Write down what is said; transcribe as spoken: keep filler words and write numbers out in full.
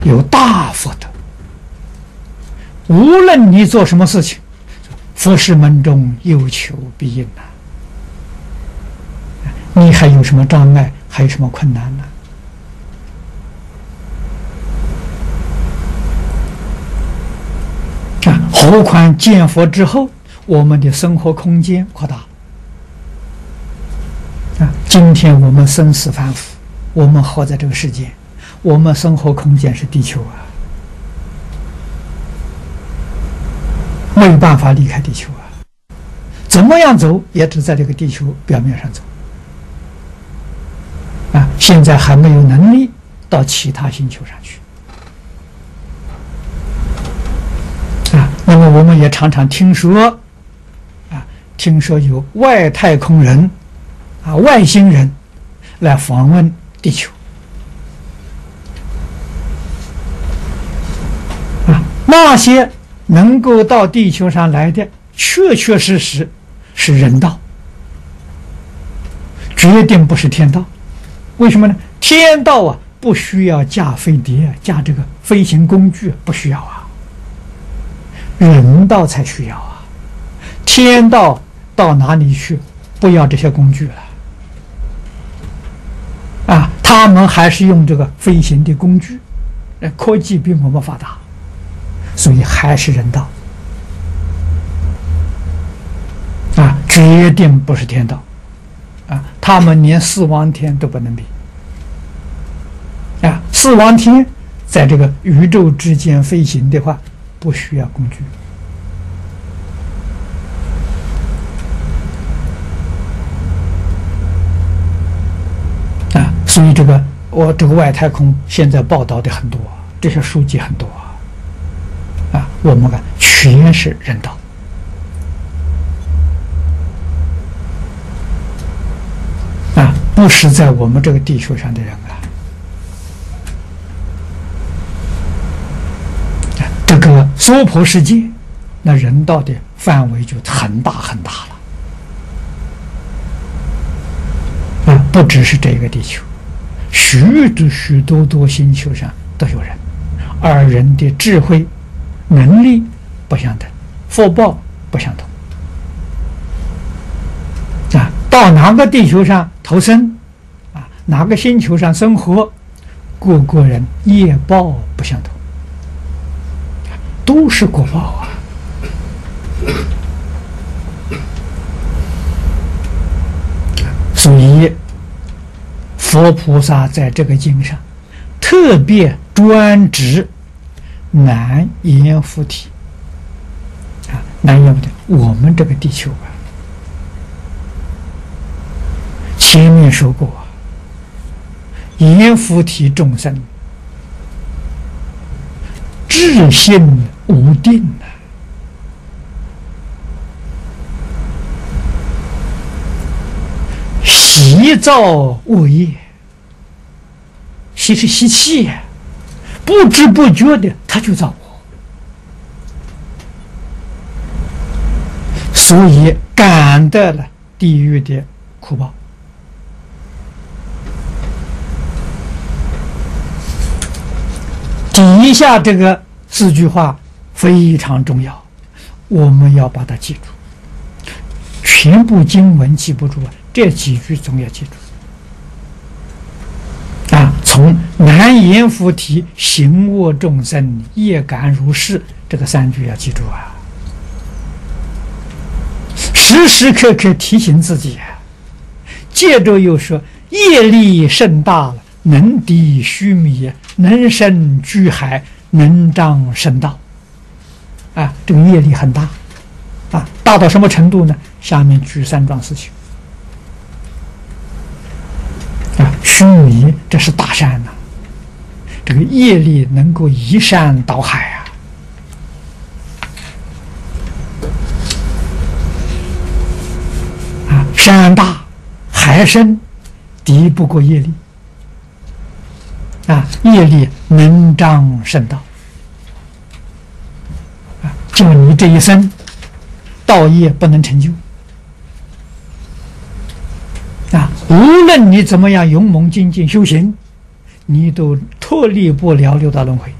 有大福德。无论你做什么事情，佛事门中有求必应呐。你还有什么障碍？还有什么困难呢？啊，何况见佛之后，我们的生活空间扩大。啊，今天我们生死反复，我们活在这个世界，我们生活空间是地球啊，没有办法离开地球啊。怎么样走，也只在这个地球表面上走。啊，现在还没有能力到其他星球上去。啊，那么我们也常常听说，啊，听说有外太空人，啊，外星人来访问地球。啊，那些能够到地球上来的，确确实实是人道，决定不是天道。为什么呢？天道啊，不需要驾飞碟，驾这个飞行工具，不需要啊。人道才需要啊。天道到哪里去？不要这些工具了。啊，他们还是用这个飞行的工具，科技比我们发达，所以还是人道。啊，决定不是天道。啊，他们连四王天都不能比。啊，四王天在这个宇宙之间飞行的话，不需要工具。啊，所以这个我这个外太空现在报道的很多，这些书籍很多啊，我们看全是人道。啊，不是在我们这个地球上的人啊。这个娑婆世界，那人道的范围就很大很大了。啊，不只是这个地球，许多许多多星球上都有人，而人的智慧、能力不相等，福报不相同。啊，到哪个地球上投生，啊，哪个星球上生活，各个人业报不相同，都是果报啊。所以佛菩萨在这个经上特别专指南阎浮提啊，南阎浮提，我们这个地球啊，前面说过，阎浮提众生智性无定啊，习造恶业，习是习气呀，不知不觉的他就造恶，所以感得了地狱的苦报。底下这个四句话非常重要，我们要把它记住。全部经文记不住啊，这几句总要记住。啊，从南阎浮提行恶众生业感如是，这个三句要记住啊，时时刻刻提醒自己啊。接着又说业力甚大了，能抵须弥，能生居海，能障圣道。啊，这个业力很大啊，大到什么程度呢？下面举三桩事情。啊，须弥这是大山呐、啊，这个业力能够移山倒海啊。啊，山大海深，敌不过业力。啊，业力能障圣道。啊，就你这一生道业不能成就。啊，无论你怎么样勇猛精进修行， 你都脱离不了六道轮回。